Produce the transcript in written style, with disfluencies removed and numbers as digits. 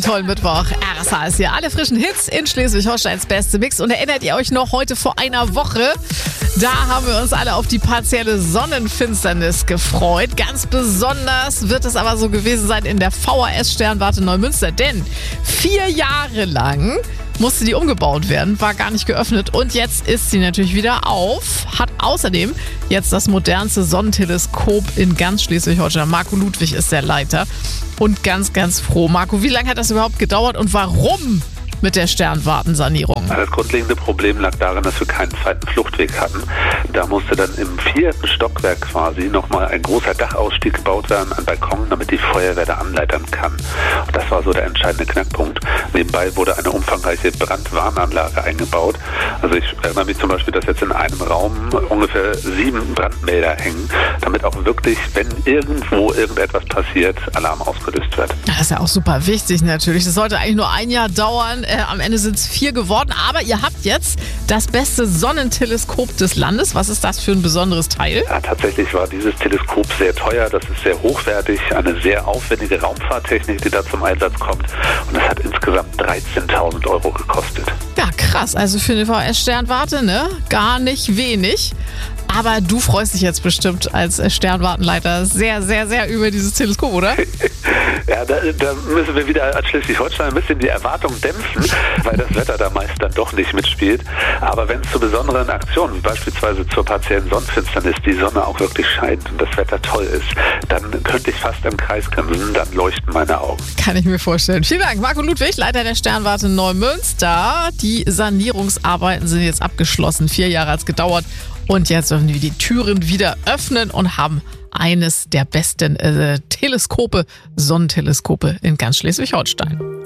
Tollen Mittwoch. RSH ist hier. Alle frischen Hits in Schleswig-Holsteins beste Mix. Und erinnert ihr euch noch heute vor einer Woche? Da haben wir uns alle auf die partielle Sonnenfinsternis gefreut. Ganz besonders wird es aber so gewesen sein in der VHS-Sternwarte Neumünster. Denn 4 Jahre lang musste die umgebaut werden, war gar nicht geöffnet. Und jetzt ist sie natürlich wieder auf. Hat außerdem jetzt das modernste Sonnenteleskop in ganz Schleswig-Holstein. Marco Ludwig ist der Leiter. Und ganz, ganz froh. Marco, wie lange hat das überhaupt gedauert und warum mit der Sternwartensanierung? Das grundlegende Problem lag darin, dass wir keinen zweiten Fluchtweg hatten. Da musste dann im 4. Stockwerk quasi nochmal ein großer Dachausstieg gebaut werden, ein Balkon, damit die Feuerwehr da anleitern kann. Und das war so der entscheidende Knackpunkt. Nebenbei wurde eine umfangreiche Brandwarnanlage eingebaut. Also ich erinnere mich zum Beispiel, dass jetzt in einem Raum ungefähr 7 Brandmelder hängen, damit auch wirklich, wenn irgendwo irgendetwas passiert, Alarm ausgelöst wird. Das ist ja auch super wichtig natürlich. Das sollte eigentlich nur ein Jahr dauern. Am Ende sind es 4 geworden. Aber ihr habt jetzt das beste Sonnenteleskop des Landes. Was ist das für ein besonderes Teil? Ja, tatsächlich war dieses Teleskop sehr teuer. Das ist sehr hochwertig. Eine sehr aufwendige Raumfahrttechnik, die da zum Einsatz kommt. Und das hat insgesamt 13.000 € gekostet. Ja, krass. Also für eine VHS-Sternwarte, ne? Gar nicht wenig. Aber du freust dich jetzt bestimmt als Sternwartenleiter sehr, sehr, sehr über dieses Teleskop, oder? Ja, da müssen wir wieder als Schleswig-Holstein ein bisschen die Erwartung dämpfen, weil das Wetter da meist dann doch nicht mitspielt. Aber wenn es zu besonderen Aktionen, wie beispielsweise zur partiellen Sonnenfinsternis, die Sonne auch wirklich scheint und das Wetter toll ist, dann könnte ich fast im Kreis grinsen, dann leuchten meine Augen. Kann ich mir vorstellen. Vielen Dank, Marco Ludwig, Leiter der Sternwarte Neumünster. Die Sanierungsarbeiten sind jetzt abgeschlossen. 4 Jahre hat es gedauert. Und jetzt dürfen wir die Türen wieder öffnen und haben eines der besten Teleskope, Sonnenteleskope in ganz Schleswig-Holstein.